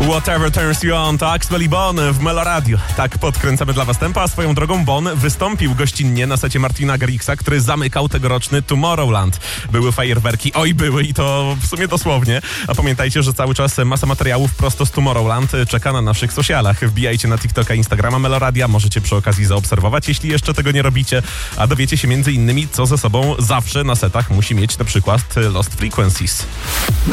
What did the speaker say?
Whatever Turns You On to Axwell i Bon w Meloradio. Tak podkręcamy dla was tempo, a swoją drogą Bon wystąpił gościnnie na secie Martina Garrixa, który zamykał tegoroczny Tomorrowland. Były fajerwerki, oj były i to w sumie dosłownie. A pamiętajcie, że cały czas masa materiałów prosto z Tomorrowland czeka na naszych socialach. Wbijajcie na TikToka, Instagrama Meloradia, możecie przy okazji zaobserwować, jeśli jeszcze tego nie robicie, a dowiecie się między innymi, co ze sobą zawsze na setach musi mieć na przykład Lost Frequencies.